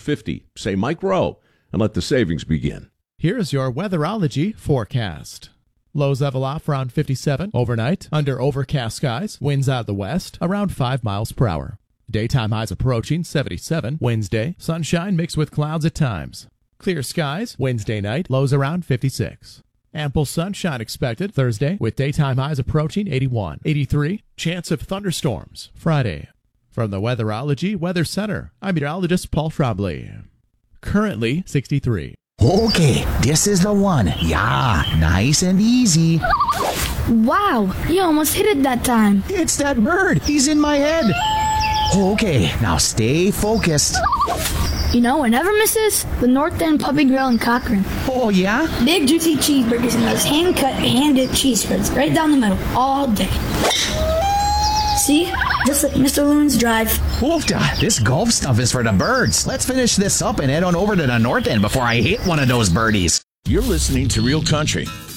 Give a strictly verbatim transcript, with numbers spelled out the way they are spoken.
fifty. Say Mike Rowe and let the savings begin. Here's your weatherology forecast. Lows level off around fifty-seven overnight, under overcast skies, winds out of the west, around five miles per hour. Daytime highs approaching seventy-seven. Wednesday, sunshine mixed with clouds at times. Clear skies Wednesday night, lows around fifty-six. Ample sunshine expected Thursday, with daytime highs approaching eighty-one. eighty-three, chance of thunderstorms Friday. From the Weatherology Weather Center, I'm meteorologist Paul Trombley. Currently sixty-three. Okay, this is the one. Yeah, nice and easy. Wow, you almost hit it that time. It's that bird. He's in my head. Okay, now stay focused. You know what never misses? The North End Puppy Grill in Cochrane. Oh, yeah? Big juicy cheeseburgers and those hand-cut, hand-dipped cheese spreads right down the middle all day. See? Just like Mister Loon's Drive. Oofta, this golf stuff is for the birds. Let's finish this up and head on over to the North End before I hit one of those birdies. You're listening to Real Country